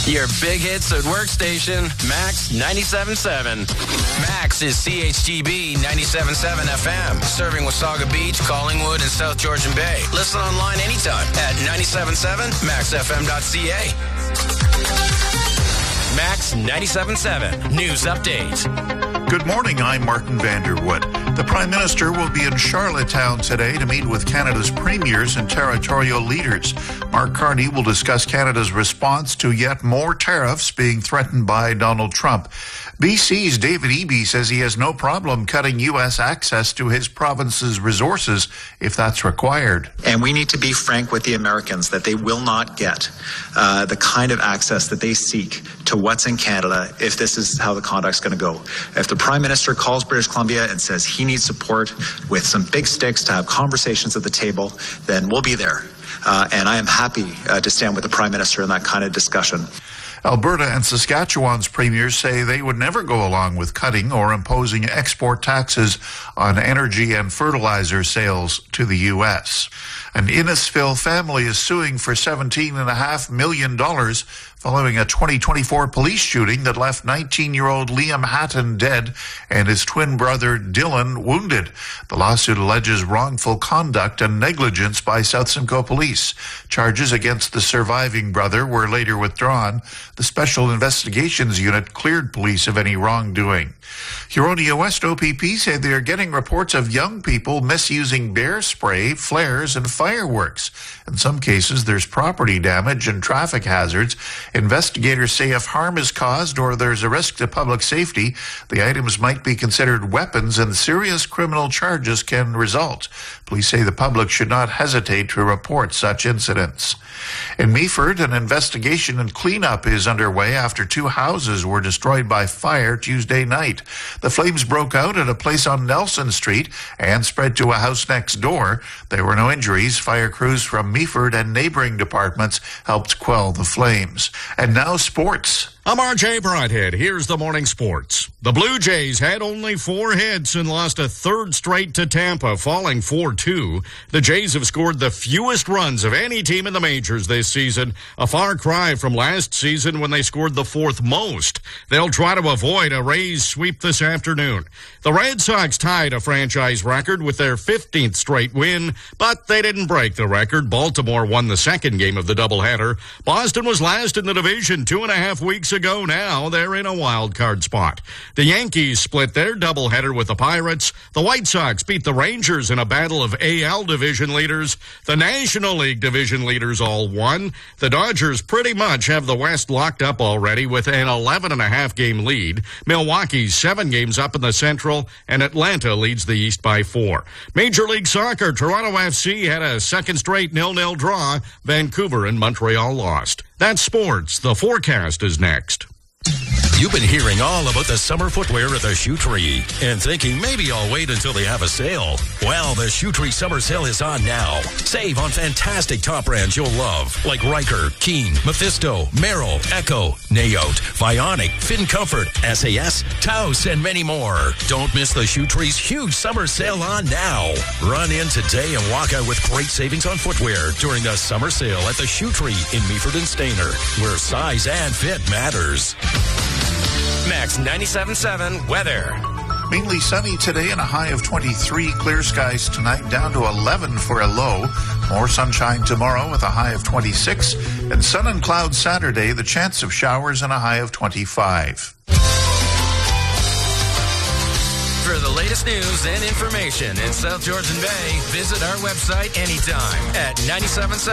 Your big hits at workstation, Max 97.7. Max is CHGB 97.7 FM, serving Wasaga Beach, Collingwood, and South Georgian Bay. Listen online anytime at 97.7maxfm.ca. Max 97.7 News Update. Good morning, I'm Martin Vanderwood. The Prime Minister will be in Charlottetown today to meet with Canada's premiers and territorial leaders. Mark Carney will discuss Canada's response to yet more tariffs being threatened by Donald Trump. BC's David Eby says he has no problem cutting U.S. access to his province's resources if that's required. And we need to be frank with the Americans that they will not get the kind of access that they seek to what's in Canada if this is how the conduct's going to go. If the Prime Minister calls British Columbia and says he needs support with some big sticks to have conversations at the table, then we'll be there. And I am happy to stand with the Prime Minister in that kind of discussion. Alberta and Saskatchewan's premiers say they would never go along with cutting or imposing export taxes on energy and fertilizer sales to the U.S. An Innisfil family is suing for $17.5 million following a 2024 police shooting that left 19-year-old Liam Hatton dead and his twin brother Dylan wounded. The lawsuit alleges wrongful conduct and negligence by South Simcoe Police. Charges against the surviving brother were later withdrawn. The Special Investigations Unit cleared police of any wrongdoing. Huronia West OPP say they are getting reports of young people misusing bear spray, flares, and fireworks. In some cases, there's property damage and traffic hazards. Investigators say if harm is caused or there's a risk to public safety, the items might be considered weapons and serious criminal charges can result. Police say the public should not hesitate to report such incidents. In Meaford, an investigation and cleanup is underway after 2 houses were destroyed by fire Tuesday night. The flames broke out at a place on Nelson Street and spread to a house next door. There were no injuries. Fire crews from Meaford and neighboring departments helped quell the flames. And now sports. I'm RJ Broadhead. Here's the morning sports. The Blue Jays had only 4 hits and lost a 3rd straight to Tampa, falling 4-2. The Jays have scored the fewest runs of any team in the majors this season, a far cry from last season when they scored the 4th most. They'll try to avoid a Rays sweep this afternoon. The Red Sox tied a franchise record with their 15th straight win, but they didn't break the record. Baltimore won the 2nd game of the doubleheader. Boston was last in the division 2.5 weeks ago. Now they're in a wild card spot. The Yankees split their doubleheader with the Pirates. The White Sox beat the Rangers in a battle of AL division leaders. The National League division leaders all won. The Dodgers pretty much have the West locked up already with an 11.5 game lead. Milwaukee's 7 games up in the Central, and Atlanta leads the East by 4. Major League Soccer, Toronto FC had a 2nd straight 0-0 draw. Vancouver and Montreal lost. That's sports. The forecast is next. You've been hearing all about the summer footwear at the Shoe Tree and thinking maybe I'll wait until they have a sale. Well, the Shoe Tree summer sale is on now. Save on fantastic top brands you'll love like Riker, Keen, Mephisto, Merrill, Echo, Nayote, Vionic, Fin Comfort, SAS, Taos, and many more. Don't miss the Shoe Tree's huge summer sale on now. Run in today and walk out with great savings on footwear during the summer sale at the Shoe Tree in Meaford and Stayner, where size and fit matters. Max 97.7 weather. Mainly sunny today and a high of 23. Clear skies tonight down to 11 for a low. More sunshine tomorrow with a high of 26. And sun and clouds Saturday, the chance of showers and a high of 25. For the latest news and information in South Georgian Bay, visit our website anytime at 97.7